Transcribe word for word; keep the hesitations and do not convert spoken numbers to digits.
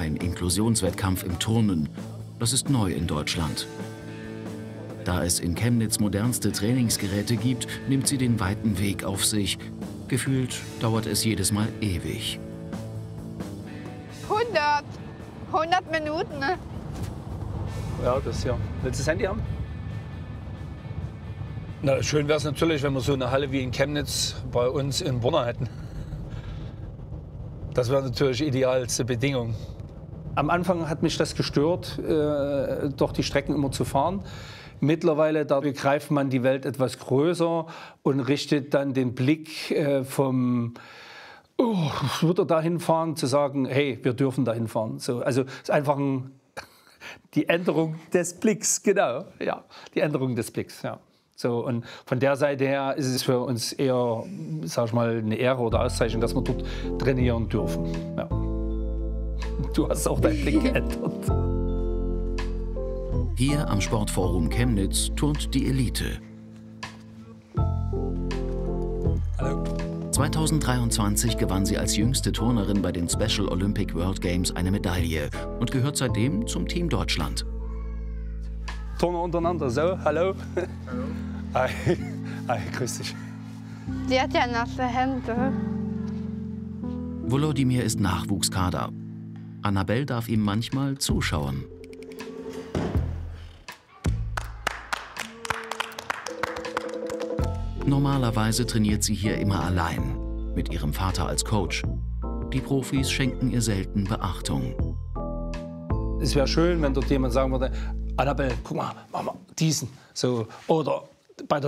ein Inklusionswettkampf im Turnen. Das ist neu in Deutschland. Da es in Chemnitz modernste Trainingsgeräte gibt, nimmt sie den weiten Weg auf sich. Gefühlt dauert es jedes Mal ewig. hundert, hundert Minuten, ne? Ja, das ja. Willst du das Handy haben? Na, schön wäre es natürlich, wenn wir so eine Halle wie in Chemnitz bei uns in Borna hätten. Das wäre natürlich idealste Bedingung. Am Anfang hat mich das gestört, äh, doch die Strecken immer zu fahren. Mittlerweile da begreift man die Welt etwas größer und richtet dann den Blick äh, vom oh, würde dahin fahren, zu sagen, hey, wir dürfen dahin fahren. So, also es ist einfach ein, die Änderung des Blicks, genau, ja, die Änderung des Blicks, ja. So, und von der Seite her ist es für uns eher, sag ich mal, eine Ehre oder Auszeichnung, dass wir dort trainieren dürfen. Ja. Du hast auch deinen Blick geändert. Hier am Sportforum Chemnitz turnt die Elite. Hallo. zweitausenddreiundzwanzig gewann sie als jüngste Turnerin bei den Special Olympic World Games eine Medaille und gehört seitdem zum Team Deutschland. Turner untereinander, so, hallo. Hallo. Hi. Hi, grüß dich. Die hat ja nasse Hände. Volodymyr ist Nachwuchskader. Annabelle darf ihm manchmal zuschauen. Normalerweise trainiert sie hier immer allein, mit ihrem Vater als Coach. Die Profis schenken ihr selten Beachtung. Es wäre schön, wenn dort jemand sagen würde, Annabelle, guck mal, mach mal diesen. So, oder bei der